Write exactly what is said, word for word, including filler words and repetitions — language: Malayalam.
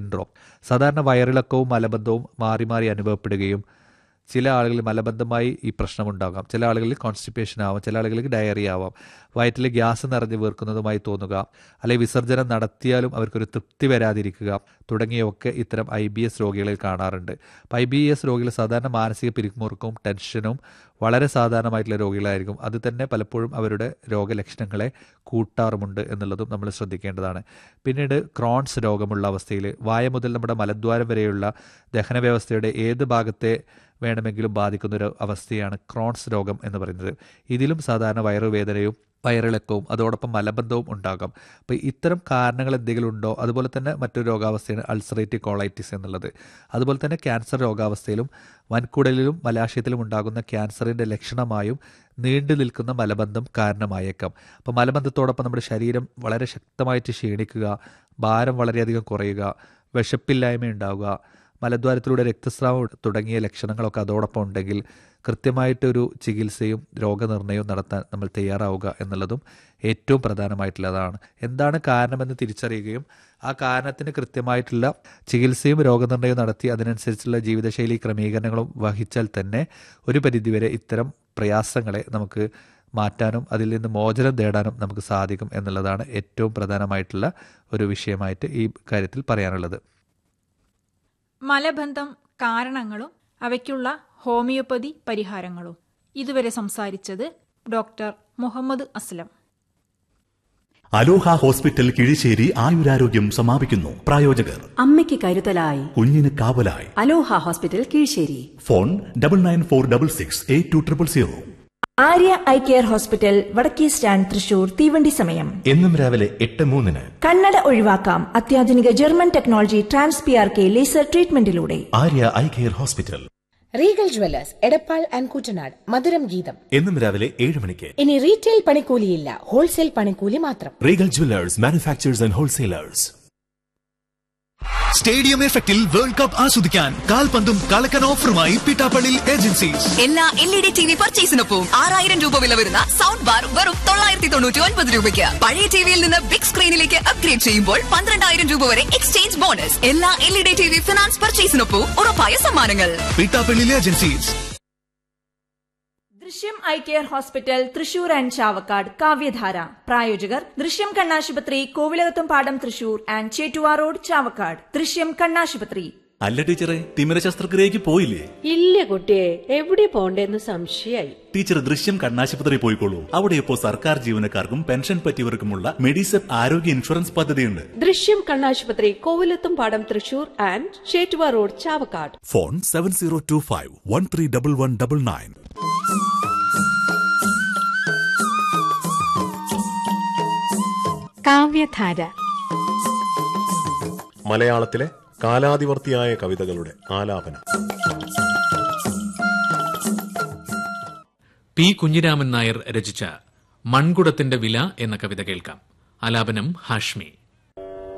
സിൻഡ്രോം. സാധാരണ വയറിളക്കവും മലബന്ധവും മാറി മാറി അനുഭവപ്പെടുകയും ചില ആളുകളിൽ മലബന്ധമായി ഈ പ്രശ്നമുണ്ടാകാം, ചില ആളുകളിൽ കോൺസ്റ്റിപ്പേഷൻ ആവാം, ചില ആളുകൾക്ക് ഡയറിയ ആവാം, വയറ്റിൽ ഗ്യാസ് നിറഞ്ഞു വീർക്കുന്നതുമായി തോന്നുക, അല്ലെങ്കിൽ വിസർജനം നടത്തിയാലും അവർക്കൊരു തൃപ്തി വരാതിരിക്കുക തുടങ്ങിയൊക്കെ ഇത്തരം ഐ ബി എസ് രോഗികളിൽ കാണാറുണ്ട്. അപ്പോൾ ഐ ബി എസ് രോഗികൾ സാധാരണ മാനസിക പിരിമുറുക്കവും ടെൻഷനും വളരെ സാധാരണമായിട്ടുള്ള രോഗികളായിരിക്കും. അത് തന്നെ പലപ്പോഴും അവരുടെ രോഗലക്ഷണങ്ങളെ കൂട്ടാറുമുണ്ട് എന്നുള്ളതും നമ്മൾ ശ്രദ്ധിക്കേണ്ടതാണ്. പിന്നീട് ക്രോൺസ് രോഗമുള്ള അവസ്ഥയിൽ വായ മുതൽ നമ്മുടെ മലദ്വാരം വരെയുള്ള ദഹന വ്യവസ്ഥയുടെ ഏത് ഭാഗത്തെ വേണമെങ്കിലും ബാധിക്കുന്നൊരു അവസ്ഥയാണ് ക്രോൺസ് രോഗം എന്ന് പറയുന്നത്. ഇതിലും സാധാരണ വയറുവേദനയും വയറിളക്കവും അതോടൊപ്പം മലബന്ധവും ഉണ്ടാകാം. അപ്പോൾ ഇത്തരം കാരണങ്ങൾ എന്തെങ്കിലും ഉണ്ടോ? അതുപോലെ തന്നെ മറ്റൊരു രോഗാവസ്ഥയാണ് അൾസറേറ്റീവ് കോളൈറ്റിസ് എന്നുള്ളത്. അതുപോലെ തന്നെ ക്യാൻസർ രോഗാവസ്ഥയിലും വൻകുടലിലും മലാശയത്തിലും ഉണ്ടാകുന്ന ക്യാൻസറിൻ്റെ ലക്ഷണമായും നീണ്ടു നിൽക്കുന്ന മലബന്ധം കാരണമായേക്കാം. അപ്പോൾ മലബന്ധത്തോടൊപ്പം നമ്മുടെ ശരീരം വളരെ ശക്തമായിട്ട് ക്ഷീണിക്കുക, ഭാരം വളരെയധികം കുറയുക, വിശപ്പില്ലായ്മ ഉണ്ടാവുക, മലദ്വാരത്തിലൂടെ രക്തസ്രാവം തുടങ്ങിയ ലക്ഷണങ്ങളൊക്കെ അതോടൊപ്പം ഉണ്ടെങ്കിൽ കൃത്യമായിട്ടൊരു ചികിത്സയും രോഗനിർണയവും നടത്താൻ നമ്മൾ തയ്യാറാവുക എന്നുള്ളതും ഏറ്റവും പ്രധാനമായിട്ടുള്ളതാണ്. എന്താണ് കാരണമെന്ന് തിരിച്ചറിയുകയും ആ കാരണത്തിന് കൃത്യമായിട്ടുള്ള ചികിത്സയും രോഗനിർണയവും നടത്തി അതിനനുസരിച്ചുള്ള ജീവിതശൈലി ക്രമീകരണങ്ങളും വഹിച്ചാൽ തന്നെ ഒരു പരിധിവരെ ഇത്തരം പ്രയാസങ്ങളെ നമുക്ക് മാറ്റാനും അതിൽ നിന്ന് മോചനം നേടാനും നമുക്ക് സാധിക്കും എന്നുള്ളതാണ് ഏറ്റവും പ്രധാനമായിട്ടുള്ള ഒരു വിഷയമായിട്ട് ഈ കാര്യത്തിൽ പറയാനുള്ളത്. മലബന്ധം കാരണങ്ങളും അവയ്ക്കുള്ള ഹോമിയോപ്പതി പരിഹാരങ്ങളും ഇതുവരെ സംസാരിച്ചത് ഡോക്ടർ മുഹമ്മദ് അസ്ലം. അലോഹ ഹോസ്പിറ്റൽ കിഴിശ്ശേരി ആയുരാരോഗ്യം സമാപിക്കുന്നു. പ്രായോജകർ അമ്മയ്ക്ക് കരുതലായി, കുഞ്ഞിന് കാവലായി. അലോഹ hospital Kizhissery. Phone double nine four double six eight two triple zero. Arya eye care hospital വടക്കേ സ്റ്റാൻഡ് തൃശൂർ. തീവണ്ടി സമയം എന്നും രാവിലെ എട്ട് മൂന്നിന്. കണ്ണട ഒഴിവാക്കാം അത്യാധുനിക German technology trans P R K laser ട്രീറ്റ്മെന്റിലൂടെ. Arya eye care hospital. Regal Jewellers Edappal and Koottanad. മധുരം ഗീതം എന്നും രാവിലെ ഏഴ് മണിക്ക്. ഇനി റീറ്റെയിൽ പണിക്കൂലിയില്ല, ഹോൾസെയിൽ പണിക്കൂലി മാത്രം. Regal Jewellers manufacturers and wholesalers. Stadium എഫക്റ്റിൽ വേൾഡ് കപ്പ് ആസ്വദിക്കാൻ കാൽപന്തും കളക്കൻ ഓഫറുമായി പിട്ടാപ്പള്ളി ഏജൻസീസ്. എല്ലാ L E D T V പർച്ചേസിനൊപ്പം ആറായിരം രൂപ വില വരുന്ന സൗണ്ട് ബാർ വെറും തൊള്ളായിരത്തി തൊണ്ണൂറ്റി ഒൻപത് രൂപയ്ക്ക്. പഴയ ടിവിയിൽ നിന്ന് ബിഗ് സ്ക്രീനിലേക്ക് അപ്ഗ്രേഡ് ചെയ്യുമ്പോൾ പന്ത്രണ്ടായിരം രൂപ വരെ എക്സ്ചേഞ്ച് ബോണസ്. എല്ലാ L E D T V finance പർച്ചേസിനൊപ്പം ഉറപ്പായ സമ്മാനങ്ങൾ. പിട്ടാപ്പള്ളി ഏജൻസീസ്. ദൃശ്യം eye care hospital Thrissur and Chavakkad. കാവ്യധാര പ്രായോജകർ ദൃശ്യം കണ്ണാശുപത്രി, കോവിലകത്തും പാടം തൃശൂർ ആൻഡ് ചേറ്റുവാ റോഡ് ചാവക്കാട്. ദൃശ്യം കണ്ണാശുപത്രി. അല്ല ടീച്ചറെ, തിമിര ശസ്ത്രക്രിയക്ക് പോയില്ലേ? ഇല്ല കുട്ടിയെ, എവിടെ പോണ്ടേന്ന് സംശയായി. ടീച്ചർ ദൃശ്യം കണ്ണാശുപത്രി പോയിക്കോളൂ. അവിടെ ഇപ്പോൾ സർക്കാർ ജീവനക്കാർക്കും പെൻഷൻ പറ്റിയവർക്കുമുള്ള മെഡിസെപ്പ് ആരോഗ്യ ഇൻഷുറൻസ് പദ്ധതിയുണ്ട്. ദൃശ്യം കണ്ണാശുപത്രി, കോവിലത്തും പാടം Thrissur and Chettuva road Chavakkad. Phone seven zero to five one three double one double nine. കാവ്യധാര. മലയാളത്തിലെ കാലാതിവർത്തിയായ കവിതകളുടെ ആലാപനം. പി കുഞ്ഞിരാമൻ നായർ രചിച്ച മൺകുടത്തിന്റെ വില എന്ന കവിത കേൾക്കാം. ആലാപനം ഹാഷ്മി.